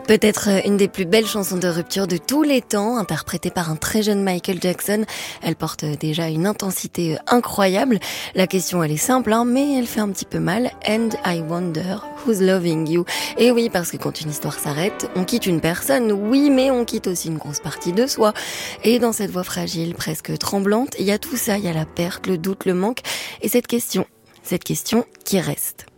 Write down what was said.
Peut-être une des plus belles chansons de rupture de tous les temps, interprétée par un très jeune Michael Jackson. Elle porte déjà une intensité incroyable. La question, elle est simple, mais elle fait un petit peu mal. And I wonder who's loving you. Et oui, parce que quand une histoire s'arrête, on quitte une personne, oui, mais on quitte aussi une grosse partie de soi. Et dans cette voix fragile, presque tremblante, il y a tout ça, il y a la perte, le doute, le manque, et cette question qui reste.